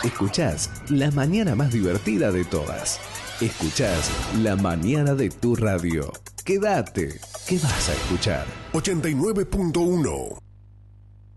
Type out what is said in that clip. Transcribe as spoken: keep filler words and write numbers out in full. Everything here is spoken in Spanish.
Escuchás la mañana más divertida de todas. Escuchás la mañana de tu radio. Quédate, ¿qué vas a escuchar? ochenta y nueve punto uno